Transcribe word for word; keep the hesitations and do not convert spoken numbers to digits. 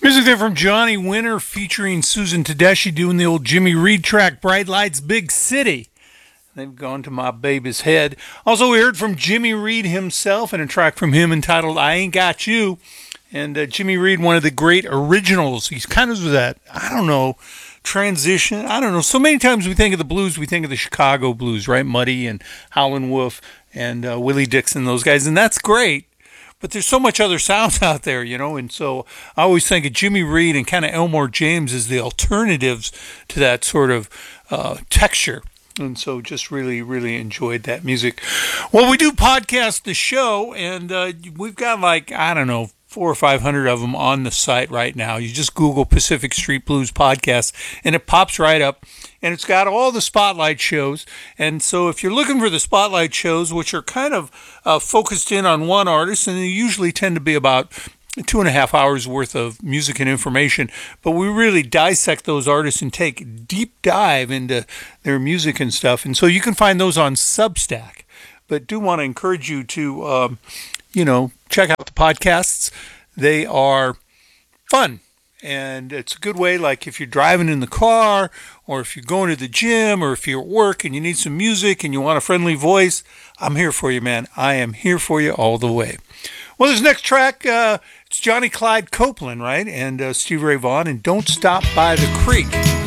Music there from Johnny Winter featuring Susan Tedeschi doing the old Jimmy Reed track, Bright Lights, Big City. They've gone to my baby's head. Also, we heard from Jimmy Reed himself and a track from him entitled I Ain't Got You. And uh, Jimmy Reed, one of the great originals. He's kind of that, I don't know, transition. I don't know. So many times we think of the blues, we think of the Chicago blues, right? Muddy and Howlin' Wolf and uh, Willie Dixon, those guys. And that's great. But there's so much other sounds out there, you know, and so I always think of Jimmy Reed and kind of Elmore James as the alternatives to that sort of uh, texture. And so just really, really enjoyed that music. Well, we do podcast the show, and uh, we've got like, I don't know, four or five hundred of them on the site right now. You just Google Pacific Street Blues Podcast, and it pops right up. And it's got all the spotlight shows. And so if you're looking for the spotlight shows, which are kind of uh, focused in on one artist, and they usually tend to be about two and a half hours worth of music and information, but we really dissect those artists and take a deep dive into their music and stuff. And so you can find those on Substack. But do want to encourage you to, um, you know, check out the podcasts. They are fun. And it's a good way, like if you're driving in the car, or if you're going to the gym, or if you're at work and you need some music and you want a friendly voice, I'm here for you, man. I am here for you all the way. Well, this next track, uh, it's Johnny Clyde Copeland, right? And uh, Stevie Ray Vaughan, and Don't Stop by the Creek.